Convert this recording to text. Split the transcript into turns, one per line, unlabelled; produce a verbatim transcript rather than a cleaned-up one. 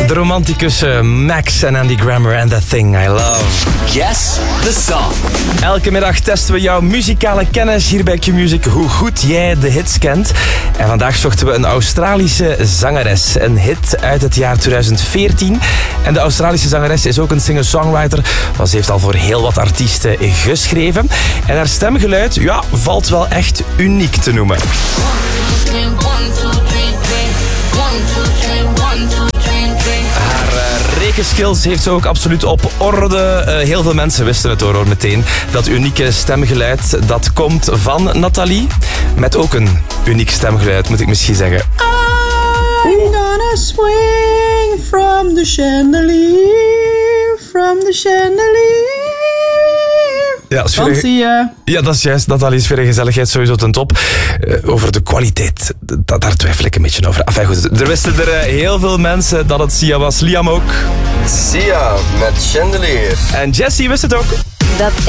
De romanticussen Max en Andy Grammer en The Thing I Love.
Guess the song.
Elke middag testen we jouw muzikale kennis hier bij Q-Music, hoe goed jij de hits kent. En vandaag zochten we een Australische zangeres. Een hit uit het jaar tweeduizend veertien. En de Australische zangeres is ook een singer-songwriter. Want ze heeft al voor heel wat artiesten geschreven. En haar stemgeluid, ja, valt wel echt uniek te noemen. Haar uh, rekenskills heeft ze ook absoluut op orde. Uh, heel veel mensen wisten het hoor, meteen. Dat unieke stemgeluid, dat komt van Nathalie. Met ook een uniek stemgeluid, moet ik misschien zeggen.
I'm gonna swing from the chandelier, from the chandelier.
Ja, dat is weer,
Fancy,
ja, dat is juist. Nathalie is voor de gezelligheid sowieso ten top. Uh, over de kwaliteit, da- daar twijfel ik een beetje over. Enfin goed, er wisten er uh, heel veel mensen dat het Sia was. Liam ook.
Sia met Chandelier.
En Jessie wist het ook.
Dat